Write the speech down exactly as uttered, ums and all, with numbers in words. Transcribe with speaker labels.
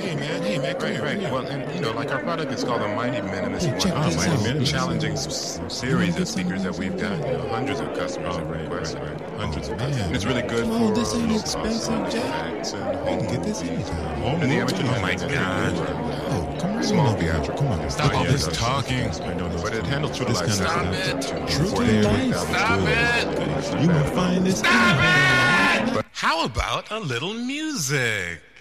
Speaker 1: Hey man, hey man,
Speaker 2: Right, right. Well, and you know, like our product is called the Mighty Minimus.
Speaker 1: Hey, check
Speaker 2: one.
Speaker 1: this
Speaker 2: Mighty
Speaker 1: out.
Speaker 2: Minimus. Challenging s- series of speakers that we've got. You know, hundreds of customers have requested. Hundreds of customers. And it's really good
Speaker 1: Come
Speaker 2: for
Speaker 1: on, this ain't
Speaker 2: low
Speaker 1: expensive,
Speaker 2: cost
Speaker 1: Jack.
Speaker 2: effects and
Speaker 1: You
Speaker 2: home
Speaker 1: can get this
Speaker 2: movies.
Speaker 1: anytime.
Speaker 2: Home and the amateur
Speaker 3: Oh my
Speaker 2: musicians.
Speaker 3: God.
Speaker 1: Oh, come on.
Speaker 2: Small
Speaker 1: over here.
Speaker 2: theatrical.
Speaker 1: Come on.
Speaker 3: Stop all this
Speaker 2: Yeah.
Speaker 3: talking.
Speaker 2: I know, but it handles true to
Speaker 1: This
Speaker 2: life.
Speaker 1: kind of
Speaker 2: sound.
Speaker 3: stuff.
Speaker 1: True to
Speaker 2: forty,
Speaker 1: life.
Speaker 2: forty thousand
Speaker 3: Stop
Speaker 2: good.
Speaker 3: it.
Speaker 1: You will find this.
Speaker 3: Stop it! How about a little music?